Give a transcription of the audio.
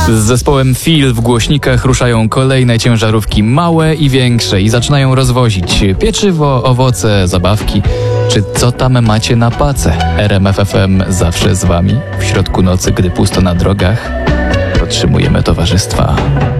Z zespołem Feel w głośnikach ruszają kolejne ciężarówki, małe i większe, i zaczynają rozwozić pieczywo, owoce, zabawki, czy co tam macie na pace. RMF FM zawsze z wami. W środku nocy, gdy pusto na drogach, dotrzymujemy towarzystwa.